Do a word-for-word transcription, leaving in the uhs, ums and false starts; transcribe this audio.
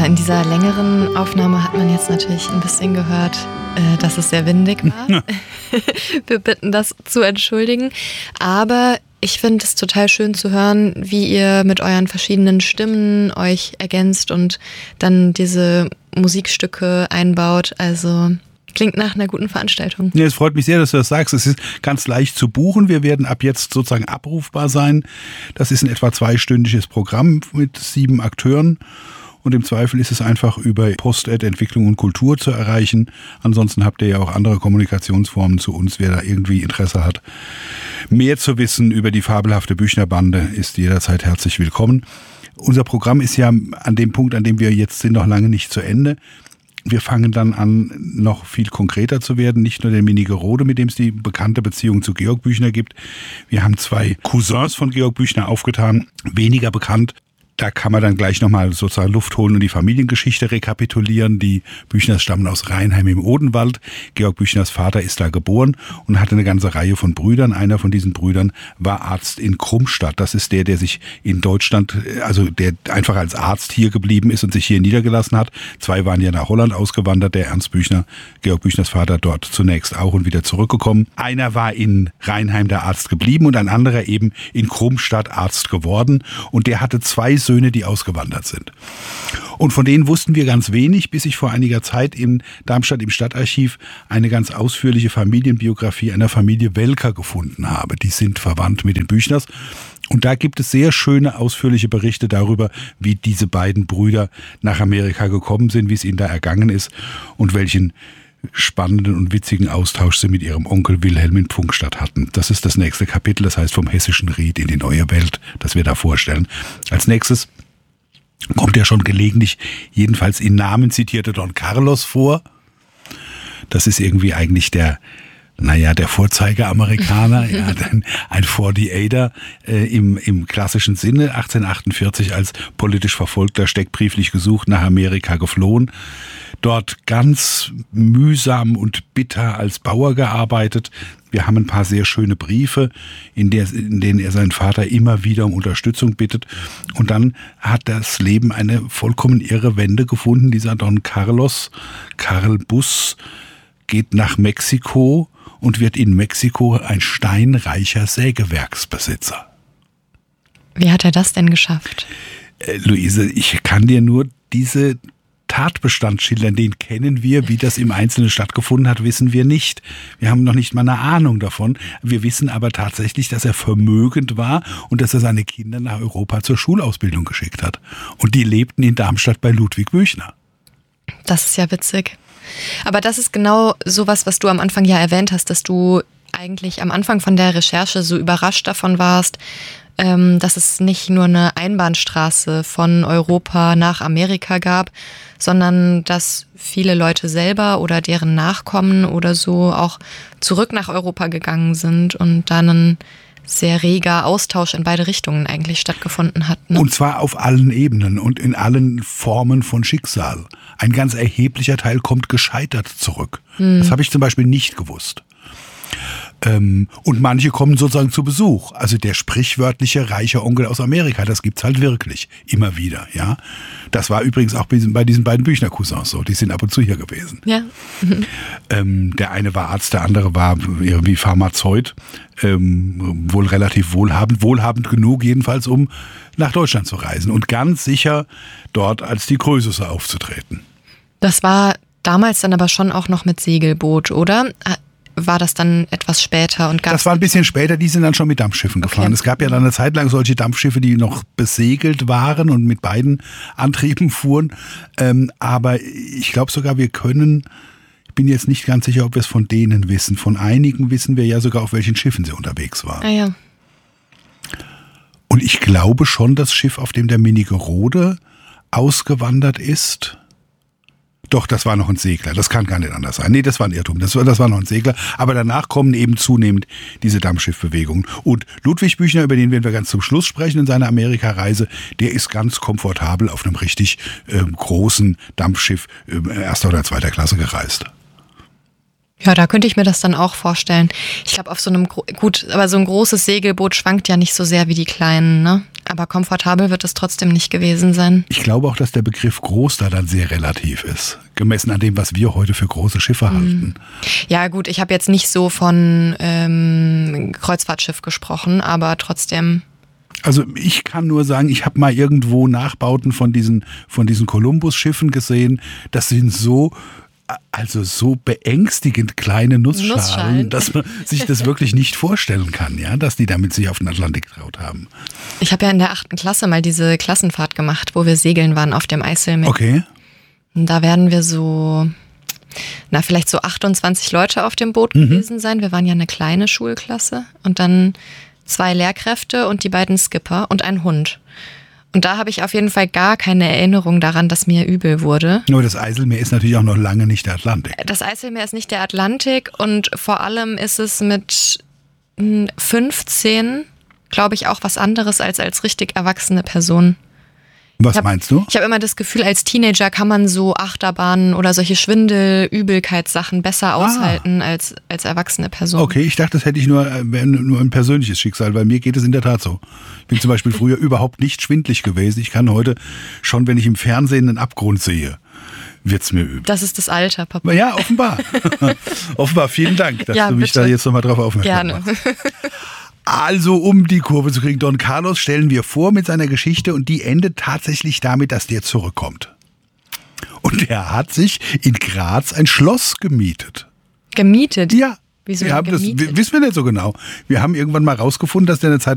in dieser längeren Aufnahme hat man jetzt natürlich ein bisschen gehört, äh, dass es sehr windig war. Wir bitten das zu entschuldigen. Aber ich finde es total schön zu hören, wie ihr mit euren verschiedenen Stimmen euch ergänzt und dann diese Musikstücke einbaut. Also klingt nach einer guten Veranstaltung. Ja, es freut mich sehr, dass du das sagst. Es ist ganz leicht zu buchen. Wir werden ab jetzt sozusagen abrufbar sein. Das ist ein etwa zweistündiges Programm mit sieben Akteuren. Und im Zweifel ist es einfach über Post-Ed Entwicklung und Kultur zu erreichen. Ansonsten habt ihr ja auch andere Kommunikationsformen zu uns. Wer da irgendwie Interesse hat, mehr zu wissen über die fabelhafte Büchner-Bande, ist jederzeit herzlich willkommen. Unser Programm ist ja an dem Punkt, an dem wir jetzt sind, noch lange nicht zu Ende. Wir fangen dann an, noch viel konkreter zu werden. Nicht nur der Minigerode, mit dem es die bekannte Beziehung zu Georg Büchner gibt. Wir haben zwei Cousins von Georg Büchner aufgetan, weniger bekannt. Da kann man dann gleich nochmal sozusagen Luft holen und die Familiengeschichte rekapitulieren. Die Büchners stammen aus Rheinheim im Odenwald. Georg Büchners Vater ist da geboren und hatte eine ganze Reihe von Brüdern. Einer von diesen Brüdern war Arzt in Krummstadt. Das ist der, der sich in Deutschland, also der einfach als Arzt hier geblieben ist und sich hier niedergelassen hat. Zwei waren ja nach Holland ausgewandert. Der Ernst Büchner, Georg Büchners Vater, dort zunächst auch und wieder zurückgekommen. Einer war in Rheinheim der Arzt geblieben und ein anderer eben in Krummstadt Arzt geworden. Und der hatte zwei Söhne, die ausgewandert sind. Und von denen wussten wir ganz wenig, bis ich vor einiger Zeit in Darmstadt im Stadtarchiv eine ganz ausführliche Familienbiografie einer Familie Welker gefunden habe. Die sind verwandt mit den Büchners. Und da gibt es sehr schöne, ausführliche Berichte darüber, wie diese beiden Brüder nach Amerika gekommen sind, wie es ihnen da ergangen ist und welchen spannenden und witzigen Austausch sie mit ihrem Onkel Wilhelm in Pfungstadt hatten. Das ist das nächste Kapitel, das heißt vom hessischen Ried in die neue Welt, das wir da vorstellen. Als nächstes kommt ja schon gelegentlich, jedenfalls in Namen zitierte Don Carlos vor. Das ist irgendwie eigentlich der, naja, der Vorzeigeamerikaner, ja, ein forty-eighter äh, im, im klassischen Sinne, achtzehnhundertachtundvierzig als politisch Verfolgter, steckbrieflich gesucht, nach Amerika geflohen. Dort ganz mühsam und bitter als Bauer gearbeitet. Wir haben ein paar sehr schöne Briefe, in, der, in denen er seinen Vater immer wieder um Unterstützung bittet. Und dann hat das Leben eine vollkommen irre Wende gefunden. Dieser Don Carlos, Karl Buss, geht nach Mexiko und wird in Mexiko ein steinreicher Sägewerksbesitzer. Wie hat er das denn geschafft? Äh, Luise, ich kann dir nur diese Tatbestand schildern, den kennen wir. Wie das im Einzelnen stattgefunden hat, wissen wir nicht. Wir haben noch nicht mal eine Ahnung davon. Wir wissen aber tatsächlich, dass er vermögend war und dass er seine Kinder nach Europa zur Schulausbildung geschickt hat. Und die lebten in Darmstadt bei Ludwig Büchner. Das ist ja witzig. Aber das ist genau sowas, was du am Anfang ja erwähnt hast, dass du eigentlich am Anfang von der Recherche so überrascht davon warst, dass es nicht nur eine Einbahnstraße von Europa nach Amerika gab, sondern dass viele Leute selber oder deren Nachkommen oder so auch zurück nach Europa gegangen sind und dann ein sehr reger Austausch in beide Richtungen eigentlich stattgefunden hat. Ne? Und zwar auf allen Ebenen und in allen Formen von Schicksal. Ein ganz erheblicher Teil kommt gescheitert zurück. Hm. Das habe ich zum Beispiel nicht gewusst. Ähm, und manche kommen sozusagen zu Besuch. Also der sprichwörtliche reiche Onkel aus Amerika, das gibt's halt wirklich immer wieder. Ja, das war übrigens auch bei diesen, bei diesen beiden Büchner-Cousins so. Die sind ab und zu hier gewesen. Ja. Mhm. Ähm, der eine war Arzt, der andere war irgendwie Pharmazeut. Ähm, wohl relativ wohlhabend, wohlhabend genug jedenfalls, um nach Deutschland zu reisen und ganz sicher dort als die Krösusse aufzutreten. Das war damals dann aber schon auch noch mit Segelboot, oder? War das dann etwas später? Und das war ein bisschen später, die sind dann schon mit Dampfschiffen gefahren. Okay. Es gab ja dann eine Zeit lang solche Dampfschiffe, die noch besegelt waren und mit beiden Antrieben fuhren. Ähm, aber ich glaube sogar, wir können, ich bin jetzt nicht ganz sicher, ob wir es von denen wissen. Von einigen wissen wir ja sogar, auf welchen Schiffen sie unterwegs waren. Ah ja. Und ich glaube schon, das Schiff, auf dem der Minigerode ausgewandert ist. Doch, das war noch ein Segler. Das kann gar nicht anders sein. Nee, das war ein Irrtum. Das war, das war noch ein Segler. Aber danach kommen eben zunehmend diese Dampfschiffbewegungen. Und Ludwig Büchner, über den werden wir ganz zum Schluss sprechen in seiner Amerikareise, der ist ganz komfortabel auf einem richtig äh, großen Dampfschiff äh, erster oder zweiter Klasse gereist. Ja, da könnte ich mir das dann auch vorstellen. Ich glaube, auf so einem, gut, aber so ein großes Segelboot schwankt ja nicht so sehr wie die kleinen, ne? Aber komfortabel wird es trotzdem nicht gewesen sein. Ich glaube auch, dass der Begriff groß da dann sehr relativ ist, gemessen an dem, was wir heute für große Schiffe halten. Ja gut, ich habe jetzt nicht so von ähm, Kreuzfahrtschiff gesprochen, aber trotzdem... Also ich kann nur sagen, ich habe mal irgendwo Nachbauten von diesen, von diesen Columbus-Schiffen gesehen. Das sind so... Also so beängstigend kleine Nussschalen, Nussschalen, dass man sich das wirklich nicht vorstellen kann, ja, dass die damit sich auf den Atlantik getraut haben. Ich habe ja in der achten Klasse mal diese Klassenfahrt gemacht, wo wir segeln waren auf dem Eiselmeer. Okay. Und da werden wir so, na vielleicht so achtundzwanzig Leute auf dem Boot mhm. gewesen sein. Wir waren ja eine kleine Schulklasse und dann zwei Lehrkräfte und die beiden Skipper und ein Hund. Und da habe ich auf jeden Fall gar keine Erinnerung daran, dass mir übel wurde. Nur das Eiselmeer ist natürlich auch noch lange nicht der Atlantik. Das Eiselmeer ist nicht der Atlantik und vor allem ist es mit fünfzehn, glaube ich, auch was anderes als als richtig erwachsene Person. Was hab, meinst du? Ich habe immer das Gefühl, als Teenager kann man so Achterbahnen oder solche Schwindel-, Übelkeitssachen besser ah. aushalten als als erwachsene Person. Okay, ich dachte, das hätte ich nur, nur ein persönliches Schicksal, weil mir geht es in der Tat so. Ich bin zum Beispiel früher überhaupt nicht schwindlig gewesen. Ich kann heute schon, wenn ich im Fernsehen einen Abgrund sehe, wird's mir übel. Das ist das Alter, Papa. Ja, offenbar. offenbar, vielen Dank, dass ja, du mich bitte. da jetzt nochmal drauf aufmerksam machst. Gerne. Also, um die Kurve zu kriegen, Don Carlos stellen wir vor mit seiner Geschichte und die endet tatsächlich damit, dass der zurückkommt. Und er hat sich in Graz ein Schloss gemietet. Gemietet? Ja. Wieso wir haben gemietet? Das wissen wir nicht so genau. Wir haben irgendwann mal rausgefunden, dass der eine Zeit